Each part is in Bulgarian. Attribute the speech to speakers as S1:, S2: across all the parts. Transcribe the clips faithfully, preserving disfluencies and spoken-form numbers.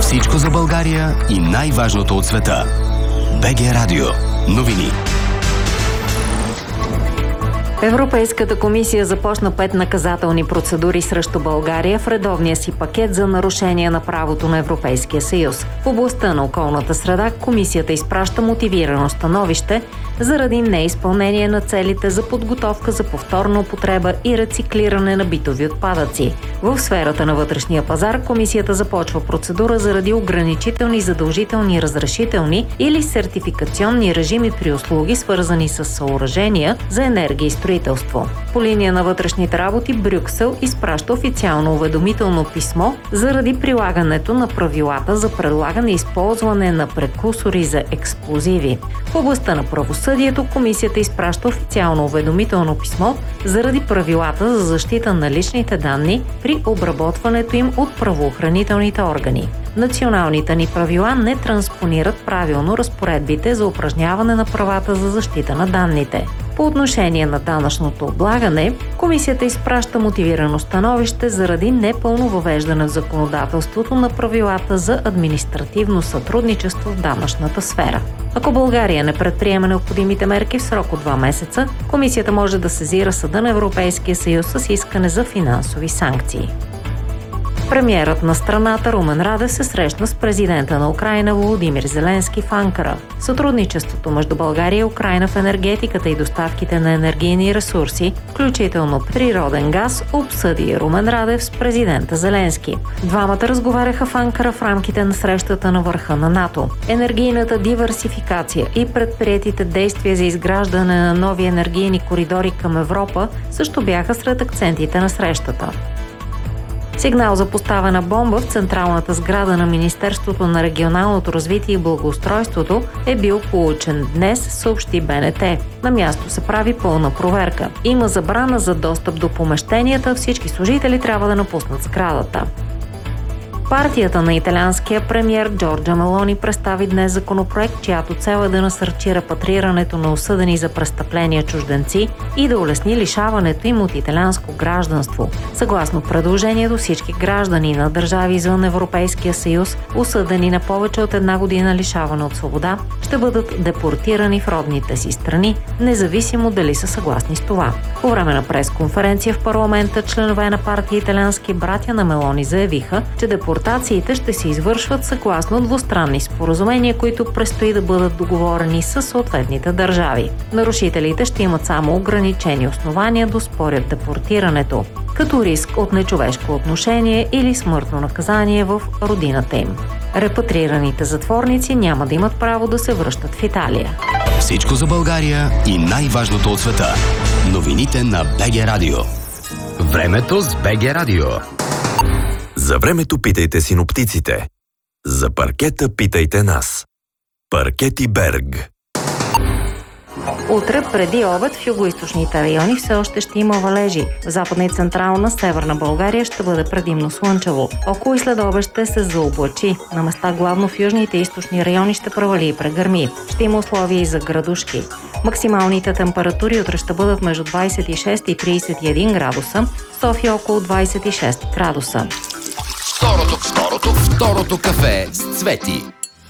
S1: Всичко за България и най-важното от света. БГ Радио. Новини.
S2: Европейската комисия започна пет наказателни процедури срещу България в редовния си пакет за нарушение на правото на Европейския съюз. В областта на околната среда комисията изпраща мотивирано становище заради неизпълнение на целите за подготовка за повторна употреба и рециклиране на битови отпадъци. В сферата на вътрешния пазар комисията започва процедура заради ограничителни, задължителни, разрешителни или сертификационни режими при услуги, свързани с съоръжения за енергия и строителство. По линия на вътрешните работи Брюксел изпраща официално уведомително писмо заради прилагането на правилата за предлагане и използване на прекурсори за експлозиви. В областта на правосъдието комисията изпраща официално уведомително писмо заради правилата за защита на личните данни при обработването им от правоохранителните органи. Националните ни правила не транспонират правилно разпоредбите за упражняване на правата за защита на данните. По отношение на данъчното облагане, комисията изпраща мотивирано становище заради непълно въвеждане в законодателството на правилата за административно сътрудничество в данъчната сфера. Ако България не предприеме необходимите мерки в срок от два месеца, комисията може да сезира Съда на Европейския съюз с искане за финансови санкции. Премиерът на страната Румен Радев се срещна с президента на Украйна Володимир Зеленски в Анкара. Сътрудничеството между България и Украйна в енергетиката и доставките на енергийни ресурси, включително природен газ, обсъди Румен Радев с президента Зеленски. Двамата разговаряха в Анкара в рамките на срещата на върха на НАТО. Енергийната диверсификация и предприетите действия за изграждане на нови енергийни коридори към Европа също бяха сред акцентите на срещата. Сигнал за поставена бомба в централната сграда на Министерството на регионалното развитие и благоустройството е бил получен днес, съобщи БНТ. На място се прави пълна проверка. Има забрана за достъп до помещенията, всички служители трябва да напуснат сградата. Партията на италианския премиер Джорджа Мелони представи днес законопроект, чиято цел е да насърчи репатрирането на осъдени за престъпления чужденци и да улесни лишаването им от италианско гражданство. Съгласно предложението, всички граждани на държави извън Европейския съюз, осъдени на повече от една година лишаване от свобода, ще бъдат депортирани в родните си страни, независимо дали са съгласни с това. По време на пресконференция в парламента, членове на партия Италиански братя на Мелони заявиха, че депортирането Депортациите ще се извършват съгласно двустранни споразумения, които предстои да бъдат договорени с съответните държави. Нарушителите ще имат само ограничени основания да оспорят депортирането, като риск от нечовешко отношение или смъртно наказание в родината им. Репатрираните затворници няма да имат право да се връщат в Италия.
S1: Всичко за България и най-важното от света. Новините на БГ Радио. Времето с БГ Радио.
S3: За времето питайте синоптиците. За паркета питайте нас. Паркети Берг.
S2: Утре преди обед в югоизточните райони все още ще има валежи. В западна и централна северна България ще бъде предимно слънчево. Около и след обед ще се заоблачи. На места главно в южните и източни райони ще провали и прегърми. Ще има условия и за градушки. Максималните температури утре ще бъдат между двадесет и шест и тридесет и един градуса, в София около двадесет и шест градуса.
S1: Второто, второто, второто кафе с Цвети.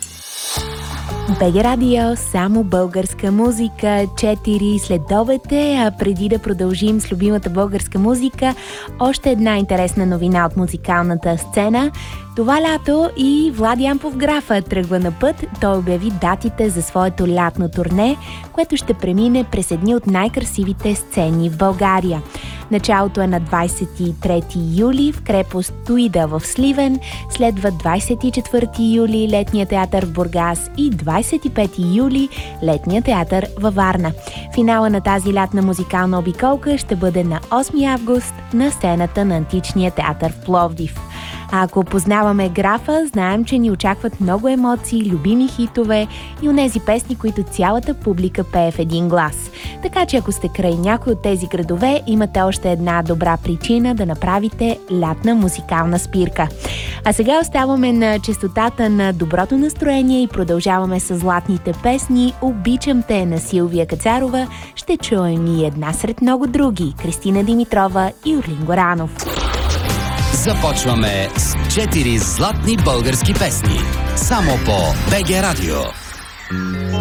S4: БГ Радио, само българска музика, четири следобед е, а преди да продължим с любимата българска музика, още една интересна новина от музикалната сцена. Това лято и Влади Ампов Графа тръгва на път. Той обяви датите за своето лятно турне, което ще премине през едни от най-красивите сцени в България. Началото е на двадесет и трети юли в крепост Туида в Сливен, следва двадесет и четвърти юли летния театър в Бургас и двадесет и пети юли летния театър във Варна. Финала на тази лятна музикална обиколка ще бъде на осми август на сцената на Античния театър в Пловдив. А ако познаваме Графа, знаем, че ни очакват много емоции, любими хитове и онези песни, които цялата публика пее в един глас. Така че ако сте край някой от тези градове, имате още една добра причина да направите лятна музикална спирка. А сега оставаме на честотата на доброто настроение и продължаваме с златните песни "Обичам те" на Силвия Кацарова. Ще чуем и една сред много други — Кристина Димитрова и Орлин Горанов.
S1: Започваме с четири златни български песни. Само по БГ Радио.